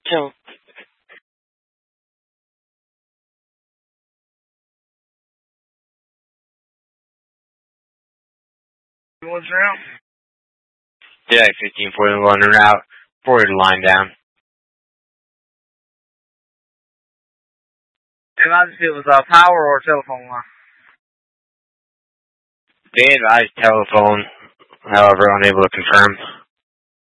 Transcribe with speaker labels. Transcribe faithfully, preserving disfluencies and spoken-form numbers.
Speaker 1: So,
Speaker 2: What's route?
Speaker 1: yeah, fifteen forty London route, forward line down.
Speaker 2: If I just it was a power or a telephone line.
Speaker 1: They advised telephone, however, unable to confirm.